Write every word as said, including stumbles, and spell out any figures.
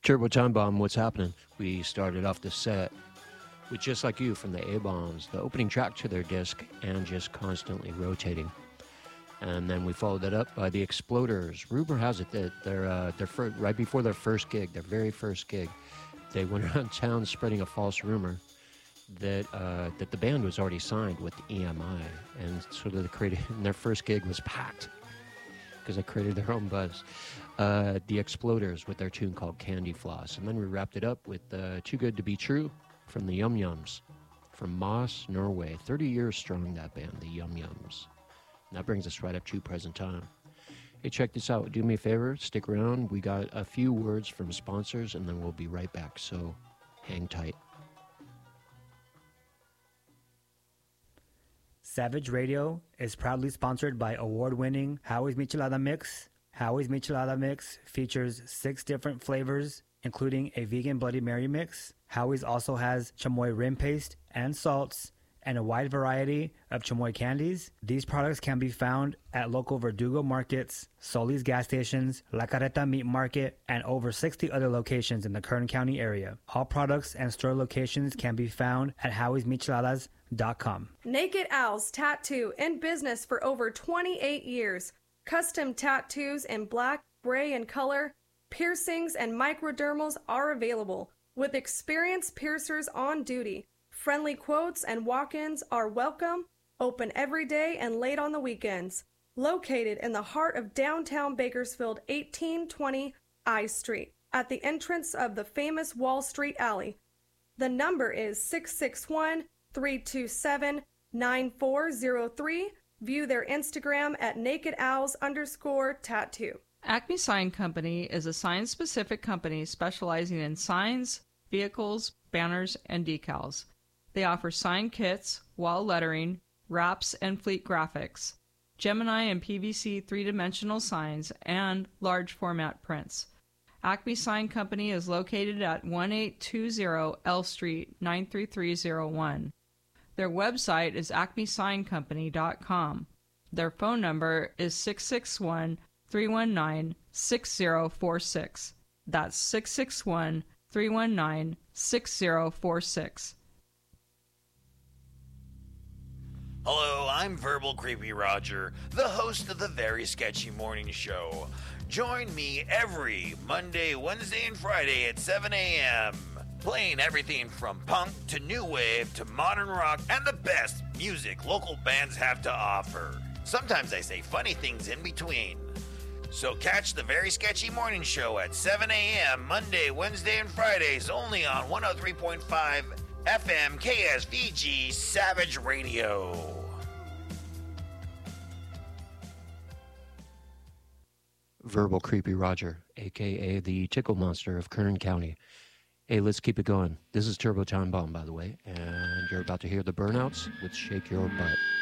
Turbo Time Bomb, what's happening? We started off the set with Just Like You from the A-Bombs, the opening track to their disc, and Just Constantly Rotating. And then we followed that up by the Exploders. Rumor has it that they're, uh, they're fir- right before their first gig, their very first gig, they went around town spreading a false rumor that uh, that the band was already signed with E M I, and so they created, and their first gig was packed because they created their own buzz. Uh, the Exploders with their tune called Candy Floss, and then we wrapped it up with uh, Too Good to Be True from the Yum Yums from Moss, Norway. thirty years strong, that band, the Yum Yums. And that brings us right up to present time. Hey, check this out. Do me a favor, stick around. We got a few words from sponsors, and then we'll be right back, so hang tight. Savage Radio is proudly sponsored by award-winning Howie's Michelada Mix. Howie's Michelada Mix features six different flavors, including a vegan Bloody Mary mix. Howie's also has chamoy rim paste and salts and a wide variety of chamoy candies. These products can be found at local Verdugo markets, Soli's gas stations, La Carreta Meat Market, and over sixty other locations in the Kern County area. All products and store locations can be found at howies micheladas dot com. Naked Owls Tattoo, in business for over twenty-eight years. Custom tattoos in black, gray, and color, piercings, and microdermals are available, with experienced piercers on duty. Friendly quotes and walk-ins are welcome, open every day and late on the weekends. Located in the heart of downtown Bakersfield, eighteen twenty I Street, at the entrance of the famous Wall Street Alley. The number is six six one, three two seven, nine four zero three. View their Instagram at naked owls underscore tattoo. Acme Sign Company is a sign-specific company specializing in signs, vehicles, banners, and decals. They offer sign kits, wall lettering, wraps, and fleet graphics, Gemini and P V C three-dimensional signs, and large format prints. Acme Sign Company is located at eighteen twenty L Street, nine three three zero one. Their website is acme sign company dot com. Their phone number is six six one, three one nine, six zero four six. That's six six one, three one nine, six zero four six. Hello, I'm Verbal Creepy Roger, the host of the Very Sketchy Morning Show. Join me every Monday, Wednesday, and Friday at seven a.m. playing everything from punk to new wave to modern rock and the best music local bands have to offer. Sometimes I say funny things in between. So catch the Very Sketchy Morning Show at seven a.m. Monday, Wednesday, and Fridays only on one oh three point five F M K S V G Savage Radio. Verbal Creepy Roger, a k a the Tickle Monster of Kern County. Hey, let's keep it going. This is Turbo Time Bomb, by the way, and you're about to hear the Burnouts with Shake Your Butt.